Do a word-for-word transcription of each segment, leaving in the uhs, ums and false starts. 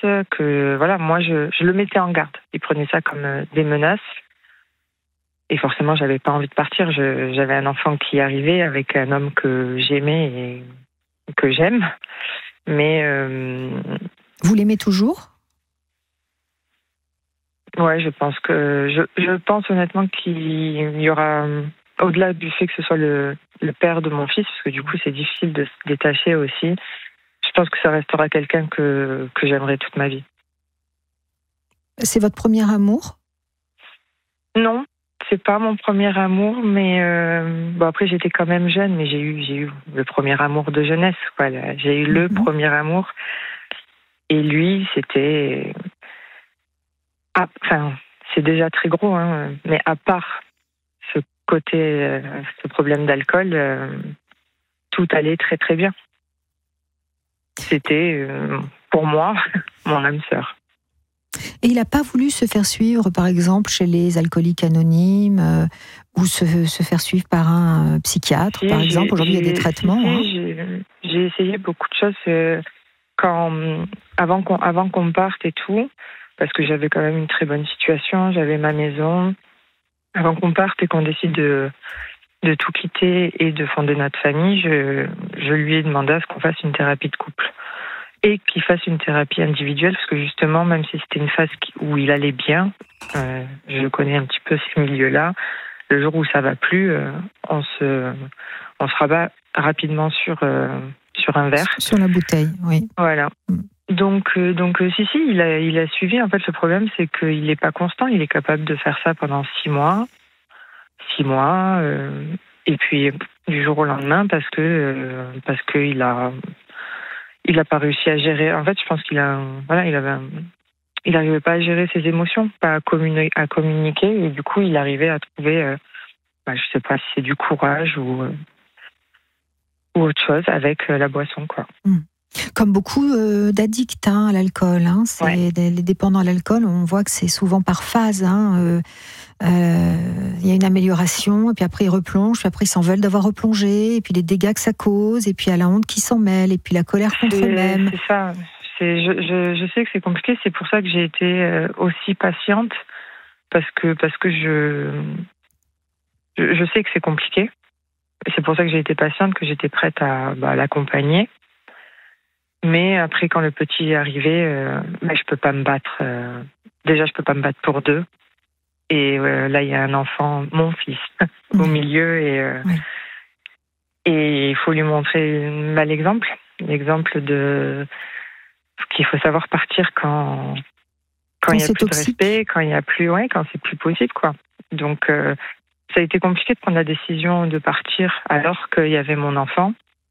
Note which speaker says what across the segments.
Speaker 1: que voilà, moi je, je le mettais en garde. Il prenait ça comme euh, des menaces. Et forcément, j'avais pas envie de partir. Je, j'avais un enfant qui arrivait avec un homme que j'aimais et que j'aime. Mais euh,
Speaker 2: vous l'aimez toujours?
Speaker 1: Ouais, je pense que je, je pense honnêtement qu'il y aura, au-delà du fait que ce soit le, le père de mon fils, parce que du coup c'est difficile de se détacher aussi. Je pense que ça restera quelqu'un que que j'aimerai toute ma vie.
Speaker 2: C'est votre premier amour?
Speaker 1: Non, c'est pas mon premier amour, mais euh, bon après j'étais quand même jeune, mais j'ai eu j'ai eu le premier amour de jeunesse, quoi. Là. J'ai eu le mmh. premier amour, et lui c'était, ah, enfin c'est déjà très gros, hein, mais à part ce côté, euh, ce problème d'alcool, euh, tout allait très très bien. C'était euh, pour moi mon âme sœur.
Speaker 2: Et il n'a pas voulu se faire suivre, par exemple, chez les alcooliques anonymes, euh, ou se, se faire suivre par un psychiatre, si, par exemple. Aujourd'hui, il y a des traitements.
Speaker 1: Si,
Speaker 2: hein.
Speaker 1: j'ai, j'ai essayé beaucoup de choses euh, quand, avant, qu'on, avant qu'on parte et tout, parce que j'avais quand même une très bonne situation, j'avais ma maison. Avant qu'on parte et qu'on décide de, de tout quitter et de fonder notre famille, je, je lui ai demandé à ce qu'on fasse une thérapie de couple. Et qu'il fasse une thérapie individuelle, parce que justement, même si c'était une phase où il allait bien, euh, je connais un petit peu ces milieux-là, le jour où ça va plus, euh, on se, on se rabat rapidement sur, euh, sur un verre.
Speaker 2: Sur la bouteille, oui.
Speaker 1: Voilà. Donc, euh, donc euh, si, si, il a, il a suivi. En fait, le problème, c'est qu'il n'est pas constant. Il est capable de faire ça pendant six mois. Six mois. Euh, et puis, du jour au lendemain, parce que, euh, parce qu'il a... Il n'a pas réussi à gérer. En fait, je pense qu'il a, voilà, il avait, un... il n'arrivait pas à gérer ses émotions, pas à, communi... à communiquer, et du coup, il arrivait à trouver, euh... bah, je sais pas si c'est du courage ou euh... ou autre chose avec euh, la boisson, quoi.
Speaker 2: Mmh. Comme beaucoup euh, d'addicts hein, à l'alcool, hein, c'est ouais. des, les dépendants à l'alcool, on voit que c'est souvent par phase. Hein, euh, euh, il y a une amélioration, et puis après ils replongent, puis après ils s'en veulent d'avoir replongé, et puis les dégâts que ça cause, et puis il y a la honte qui s'en mêle, et puis la colère contre
Speaker 1: c'est,
Speaker 2: eux-mêmes.
Speaker 1: C'est ça. C'est, je, je, je sais que c'est compliqué, c'est pour ça que j'ai été euh, aussi patiente, parce que, parce que je, je, je sais que c'est compliqué. Et c'est pour ça que j'ai été patiente, que j'étais prête à bah, l'accompagner. Mais après, quand le petit est arrivé, euh, bah, je peux pas me battre. Euh, déjà, je peux pas me battre pour deux. Et euh, là, il y a un enfant, mon fils, mmh. au milieu. Et, euh, oui. et il faut lui montrer bah, l'exemple. L'exemple de qu'il faut savoir partir quand, quand, quand il n'y a plus toxique. De respect, quand il y a plus, ouais, quand c'est plus possible, quoi. Donc, euh, ça a été compliqué de prendre la décision de partir alors qu'il y avait mon enfant.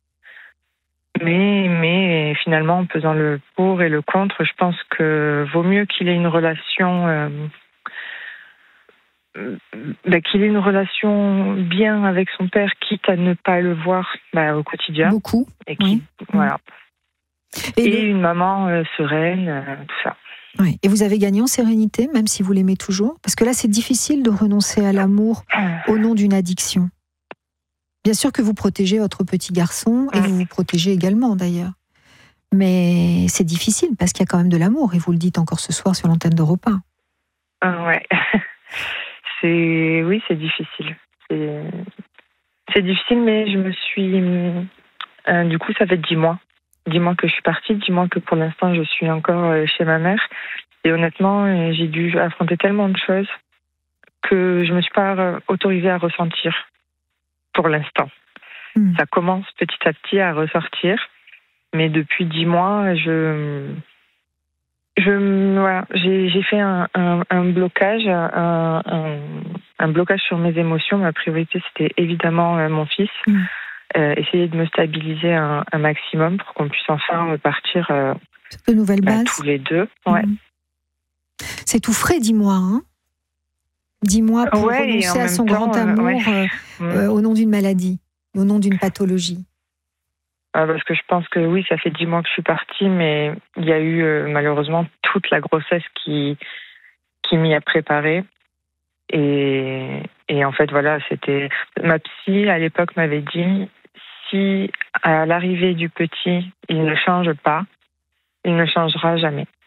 Speaker 1: Mais, mais finalement, en pesant le pour et le contre, je pense que vaut mieux qu'il ait une relation, euh, bah, qu'il ait une relation bien avec son père, quitte à ne pas le voir bah, au quotidien.
Speaker 2: Beaucoup.
Speaker 1: Et, qui,
Speaker 2: oui.
Speaker 1: voilà. et, et
Speaker 2: le...
Speaker 1: une maman euh, sereine, euh, tout ça.
Speaker 2: Oui. Et vous avez gagné en sérénité, même si vous l'aimez toujours? Parce que là, c'est difficile de renoncer à l'amour au nom d'une addiction. Bien sûr que vous protégez votre petit garçon, et vous vous protégez également d'ailleurs. Mais c'est difficile parce qu'il y a quand même de l'amour, et vous le dites encore ce soir sur l'antenne d'Europe un.
Speaker 1: Euh, ouais. c'est... Oui, c'est difficile. C'est... c'est difficile, mais je me suis... Euh, du coup, ça fait dix mois. Dix mois que je suis partie, dix mois que pour l'instant, je suis encore chez ma mère. Et honnêtement, j'ai dû affronter tellement de choses que je ne me suis pas autorisée à ressentir. Pour l'instant. Mmh. Ça commence petit à petit à ressortir, mais depuis dix mois, je, je, voilà, j'ai, j'ai fait un, un, un blocage, un, un, un blocage sur mes émotions. Ma priorité, c'était évidemment euh, mon fils. Mmh. Euh, essayer de me stabiliser un, un maximum pour qu'on puisse enfin repartir euh,
Speaker 2: de nouvelles bases.
Speaker 1: Bah, tous les deux. Ouais.
Speaker 2: Mmh. C'est tout frais, dix mois, hein. Dix mois pour ouais, renoncer à son temps, grand amour euh, ouais. euh, au nom d'une maladie, au nom d'une pathologie.
Speaker 1: Ah, parce que je pense que oui, ça fait dix mois que je suis partie, mais il y a eu euh, malheureusement toute la grossesse qui, qui m'y a préparée. Et, et en fait, voilà, c'était... Ma psy, à l'époque, m'avait dit, si à l'arrivée du petit, il ne change pas, il ne changera jamais.